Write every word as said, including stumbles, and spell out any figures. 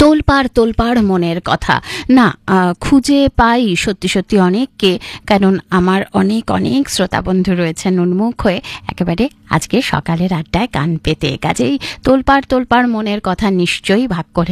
তোলপাড় তোলপাড় মনের কথা না খুঁজে পাই সত্যি সত্যি অনেককে, কারণ আমার অনেক অনেক শ্রোতা বন্ধু রয়েছেন উন্মুখ হয়ে একেবারে আজকে সকালের আড্ডায় কান পেতে। কাজেই তোলপাড় তোলপাড় মনের কথা নিশ্চয়ই ভাগ করে